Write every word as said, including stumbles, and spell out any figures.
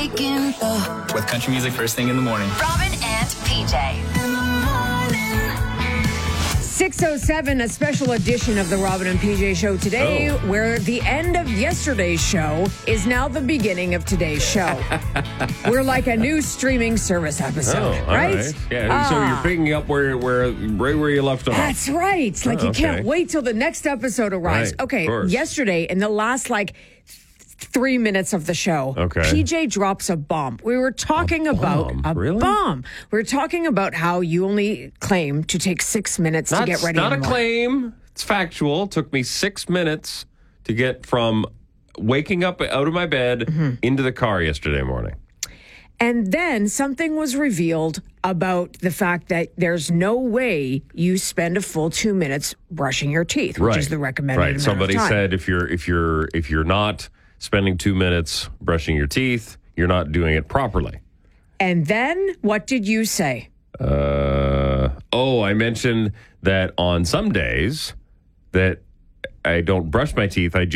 begin the With country music first thing in the morning. Robin and P J. six oh seven, a special edition of the Robin and P J show today, Oh. where the end of yesterday's show is now the beginning of today's show. We're like a new streaming service episode, Oh, all right? right. Yeah, so Ah. you're picking up where, where, right where you left off. That's right. Like, Oh, you okay. can't wait till the next episode arrives. Right, okay, of course. yesterday, in the last, like, th- three minutes of the show, Okay. P J drops a bomb. We were talking about bomb? a Really? bomb. We were talking about how you only claim to take six minutes to That's get ready not in a the morning. claim. It's factual. It took me six minutes to get from waking up out of my bed Mm-hmm. into the car yesterday morning. And then something was revealed about the fact that there's no way you spend a full two minutes brushing your teeth, which is the recommended Right. amount Somebody of time. said if you're if you're if you're not spending two minutes brushing your teeth, you're not doing it properly. And then what did you say? Uh, oh, I mentioned that on some days that I don't brush my teeth. I